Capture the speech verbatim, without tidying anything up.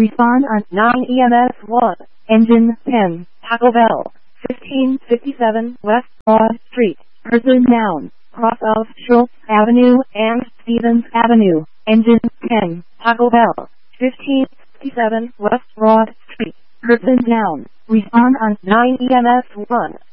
Respond on nine E M S one. Engine ten. Taco Bell. fifteen fifty-seven West Broad Street. Person noun. Cross of Schultz Avenue and Stevens Avenue. Engine ten. Taco Bell. fifteen fifty-seven West Broad Street. Person noun. Respond on nine E M S one.